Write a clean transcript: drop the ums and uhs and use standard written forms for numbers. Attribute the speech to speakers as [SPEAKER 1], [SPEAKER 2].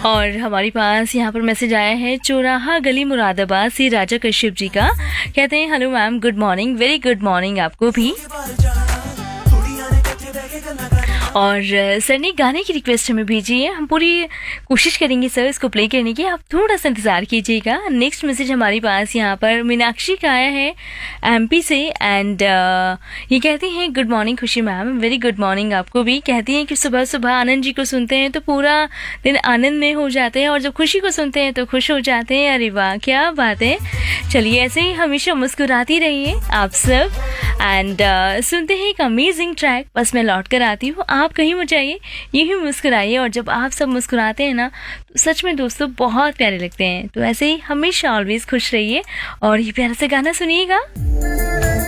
[SPEAKER 1] और हमारे पास यहाँ पर मैसेज आया है चौराहा गली मुरादाबाद से राजा कश्यप जी का। कहते हैं hello ma'am, good morning. Very good morning आपको भी। और सर ने गाने की रिक्वेस्ट हमें भेजी है, हम पूरी कोशिश करेंगे सर इसको प्ले करने की, आप थोड़ा सा इंतज़ार कीजिएगा। नेक्स्ट मैसेज हमारे पास यहाँ पर मीनाक्षी का आया है एमपी से एंड ये कहती हैं गुड मॉर्निंग खुशी मैम। वेरी गुड मॉर्निंग आपको भी। कहती हैं कि सुबह सुबह आनंद जी को सुनते हैं तो पूरा दिन आनंद में हो जाते हैं और जब खुशी को सुनते हैं तो खुश हो जाते हैं। अरे वाह, क्या बात है। चलिए ऐसे ही हमेशा मुस्कुराती रहिए आप सब एंड सुनते हैं एक अमेजिंग ट्रैक। बस मैं लौट कर आती हूँ, आप कहीं मत जाइए, यही मुस्कुराइए। और जब आप सब मुस्कुराते हैं ना तो सच में दोस्तों बहुत प्यारे लगते हैं। तो ऐसे ही हमेशा ऑलवेज खुश रहिए और ये प्यारा सा गाना सुनिएगा।